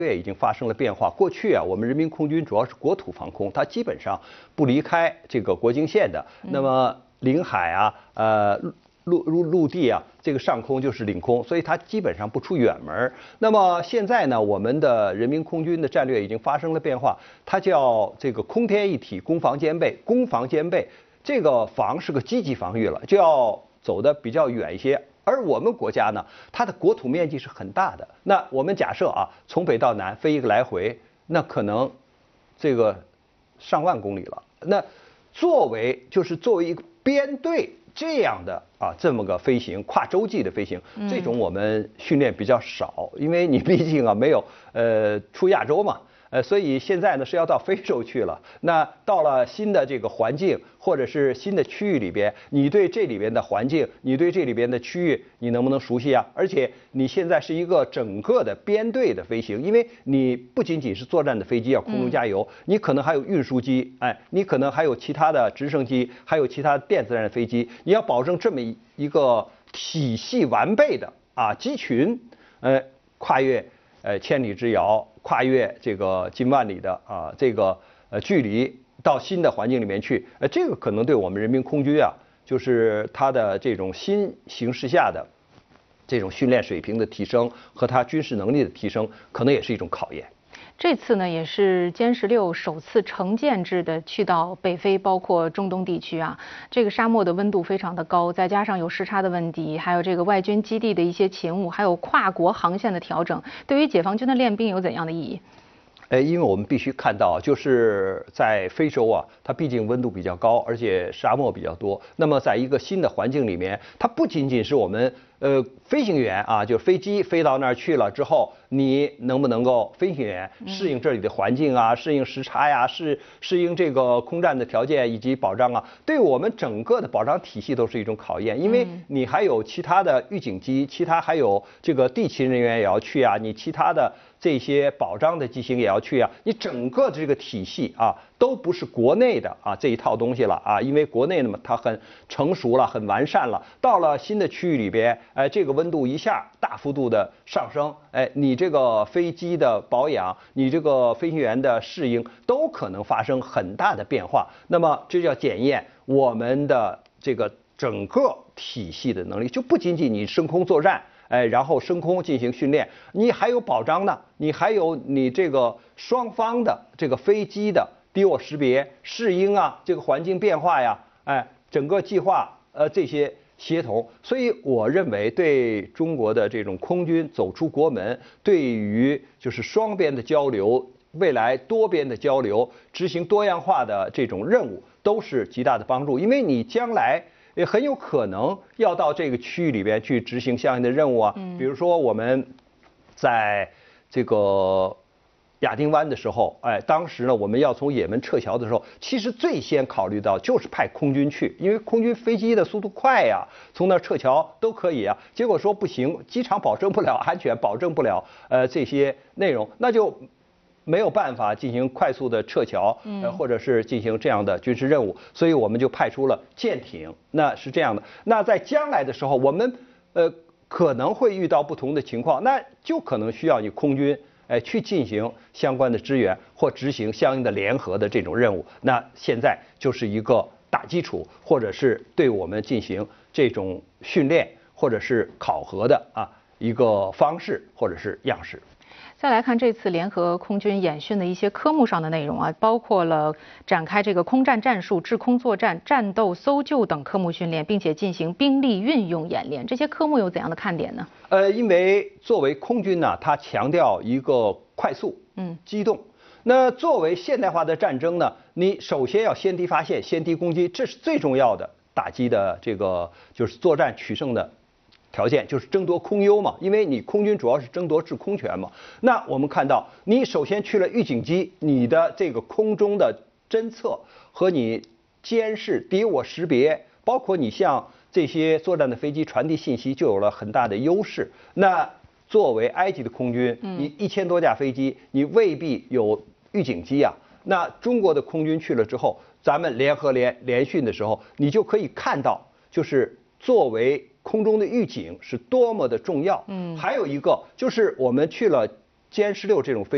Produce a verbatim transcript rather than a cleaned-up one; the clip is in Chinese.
对，已经发生了变化。过去啊，我们人民空军主要是国土防空，它基本上不离开这个国境线的。那么领海啊，呃，陆陆陆地啊，这个上空就是领空，所以它基本上不出远门。那么现在呢，我们的人民空军的战略已经发生了变化，它叫这个空天一体，攻防兼备。攻防兼备，这个防是个积极防御了，就要走得比较远一些。而我们国家呢，它的国土面积是很大的。那我们假设啊，从北到南飞一个来回，那可能这个上万公里了。那作为就是作为一个编队这样的啊这么个飞行，跨洲际的飞行，这种我们训练比较少，因为你毕竟啊没有呃出亚洲嘛。呃，所以现在呢是要到非洲去了。那到了新的这个环境或者是新的区域里边，你对这里边的环境，你对这里边的区域，你能不能熟悉啊？而且你现在是一个整个的编队的飞行，因为你不仅仅是作战的飞机啊，空中加油，你可能还有运输机，哎，你可能还有其他的直升机，还有其他电子战的飞机，你要保证这么一个体系完备的啊机群，呃，跨越呃千里之遥。跨越这个近万里的啊这个呃距离到新的环境里面去，呃这个可能对我们人民空军啊，就是它的这种新形势下的这种训练水平的提升和它军事能力的提升，可能也是一种考验。 这次呢，也是歼十六首次成建制的去到北非，包括中东地区啊。这个沙漠的温度非常的高，再加上有时差的问题，还有这个外军基地的一些勤务，还有跨国航线的调整，对于解放军的练兵有怎样的意义？ 呃，因为我们必须看到，就是在非洲啊，它毕竟温度比较高，而且沙漠比较多。那么，在一个新的环境里面，它不仅仅是我们呃飞行员啊，就是飞机飞到那儿去了之后，你能不能够飞行员适应这里的环境啊，适应时差呀，适适应这个空战的条件以及保障啊，对我们整个的保障体系都是一种考验。因为你还有其他的预警机，其他还有这个地勤人员也要去啊，你其他的这些保障的机型也要去啊，你整个这个体系啊，都不是国内的啊这一套东西了啊，因为国内呢嘛，它很成熟了，很完善了，到了新的区域里边，哎，这个温度一下大幅度的上升，哎，你这个飞机的保养，你这个飞行员的适应，都可能发生很大的变化。那么这叫检验我们的这个整个体系的能力，就不仅仅你升空作战。哎，然后升空进行训练，你还有保障呢，你还有你这个双方的这个飞机的敌我识别、适应啊，这个环境变化呀，哎，整个计划呃这些协同，所以我认为对中国的这种空军走出国门，对于就是双边的交流、未来多边的交流、执行多样化的这种任务，都是极大的帮助，因为你将来。也很有可能要到这个区域里边去执行相应的任务啊，比如说我们在这个亚丁湾的时候，哎，当时呢我们要从也门撤侨的时候，其实最先考虑到就是派空军去，因为空军飞机的速度快呀，从那儿撤侨都可以啊。结果说不行，机场保证不了安全，保证不了呃这些内容，那就。没有办法进行快速的撤侨，呃，或者是进行这样的军事任务，所以我们就派出了舰艇。那是这样的，那在将来的时候，我们呃可能会遇到不同的情况，那就可能需要你空军哎去进行相关的支援或执行相应的联合的这种任务。那现在就是一个打基础，或者是对我们进行这种训练或者是考核的啊一个方式或者是样式。 再来看这次联合空军演训的一些科目上的内容啊，包括了展开这个空战战术、制空作战、战斗搜救等科目训练，并且进行兵力运用演练。这些科目有怎样的看点呢？ 呃，因为作为空军呢，它强调一个快速、嗯，机动。那作为现代化的战争呢，你首先要先敌发现、先敌攻击，这是最重要的打击的这个就是作战取胜的。条件就是争夺空优嘛，因为你空军主要是争夺制空权嘛。那我们看到，你首先去了预警机，你的这个空中的侦测和你监视、敌我识别，包括你向这些作战的飞机传递信息，就有了很大的优势。那作为埃及的空军，你一千多架飞机，你未必有预警机啊。那中国的空军去了之后，咱们联合联联训的时候，你就可以看到，就是作为空中的预警是多么的重要。嗯，还有一个就是我们去了歼十六这种飞